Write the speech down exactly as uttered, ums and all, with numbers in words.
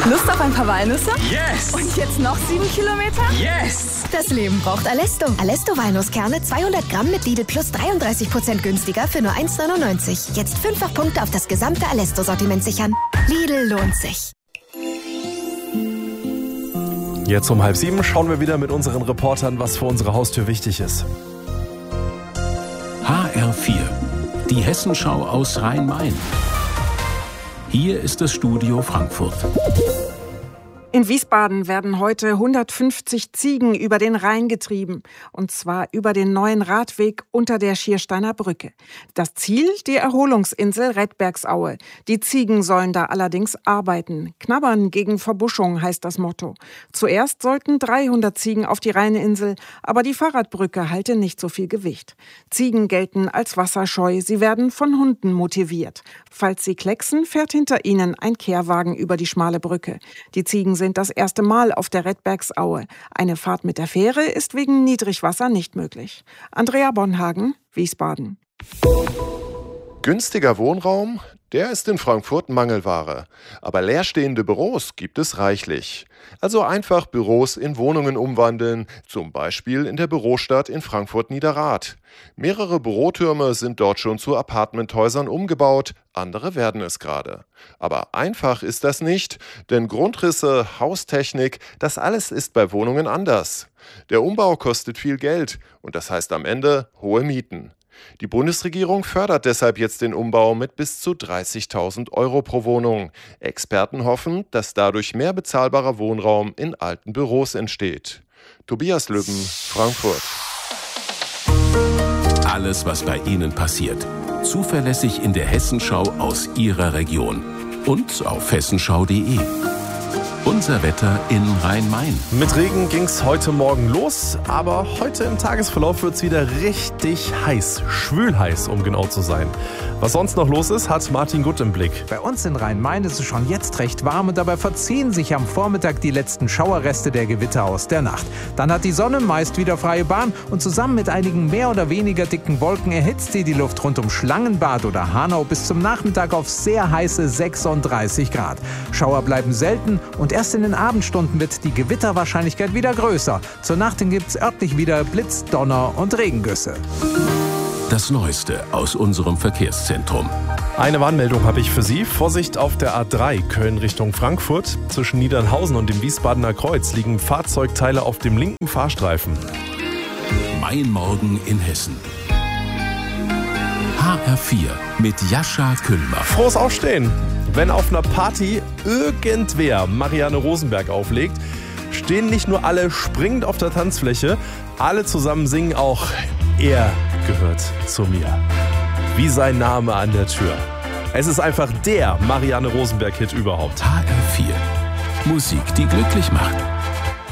Lust auf ein paar Walnüsse? Yes! Und jetzt noch sieben Kilometer? Yes! Das Leben braucht Alesto. Alesto Walnusskerne zweihundert Gramm mit Lidl Plus dreiunddreißig Prozent günstiger für nur eins neunundneunzig. Jetzt fünffach Punkte auf das gesamte Alesto-Sortiment sichern. Lidl lohnt sich. Jetzt um halb sieben schauen wir wieder mit unseren Reportern, was vor unserer Haustür wichtig ist. H R vier, die Hessenschau aus Rhein-Main. Hier ist das Studio Frankfurt. In Wiesbaden werden heute hundertfünfzig Ziegen über den Rhein getrieben. Und zwar über den neuen Radweg unter der Schiersteiner Brücke. Das Ziel, die Erholungsinsel Redbergsaue. Die Ziegen sollen da allerdings arbeiten. Knabbern gegen Verbuschung heißt das Motto. Zuerst sollten dreihundert Ziegen auf die Rheininsel, aber die Fahrradbrücke halte nicht so viel Gewicht. Ziegen gelten als wasserscheu, sie werden von Hunden motiviert. Falls sie klecksen, fährt hinter ihnen ein Kehrwagen über die schmale Brücke. Die Ziegen sind das erste Mal auf der Redbergsaue. Eine Fahrt mit der Fähre ist wegen Niedrigwasser nicht möglich. Andrea Bonhagen, Wiesbaden. Günstiger Wohnraum, der ist in Frankfurt Mangelware. Aber leerstehende Büros gibt es reichlich. Also einfach Büros in Wohnungen umwandeln, zum Beispiel in der Bürostadt in Frankfurt-Niederrad. Mehrere Bürotürme sind dort schon zu Apartmenthäusern umgebaut, andere werden es gerade. Aber einfach ist das nicht, denn Grundrisse, Haustechnik, das alles ist bei Wohnungen anders. Der Umbau kostet viel Geld und das heißt am Ende hohe Mieten. Die Bundesregierung fördert deshalb jetzt den Umbau mit bis zu dreißigtausend Euro pro Wohnung. Experten hoffen, dass dadurch mehr bezahlbarer Wohnraum in alten Büros entsteht. Tobias Lübben, Frankfurt. Alles, was bei Ihnen passiert. Zuverlässig in der Hessenschau aus Ihrer Region. Und auf hessenschau punkt de. Unser Wetter in Rhein-Main. Mit Regen ging es heute Morgen los, aber heute im Tagesverlauf wird es wieder richtig heiß, schwülheiß, um genau zu sein. Was sonst noch los ist, hat Martin Gutt im Blick. Bei uns in Rhein-Main ist es schon jetzt recht warm und dabei verziehen sich am Vormittag die letzten Schauerreste der Gewitter aus der Nacht. Dann hat die Sonne meist wieder freie Bahn und zusammen mit einigen mehr oder weniger dicken Wolken erhitzt sie die Luft rund um Schlangenbad oder Hanau bis zum Nachmittag auf sehr heiße sechsunddreißig Grad. Schauer bleiben selten und erst in den Abendstunden wird die Gewitterwahrscheinlichkeit wieder größer. Zur Nacht hin gibt es örtlich wieder Blitz, Donner und Regengüsse. Das Neueste aus unserem Verkehrszentrum. Eine Warnmeldung habe ich für Sie. Vorsicht auf der A drei Köln Richtung Frankfurt. Zwischen Niedernhausen und dem Wiesbadener Kreuz liegen Fahrzeugteile auf dem linken Fahrstreifen. Mein Morgen in Hessen. H R vier mit Jascha Kühlmer. Frohes Aufstehen! Wenn auf einer Party irgendwer Marianne Rosenberg auflegt, stehen nicht nur alle springend auf der Tanzfläche, alle zusammen singen auch "Er gehört zu mir", wie sein Name an der Tür. Es ist einfach der Marianne Rosenberg-Hit überhaupt. H R vier. Musik, die glücklich macht.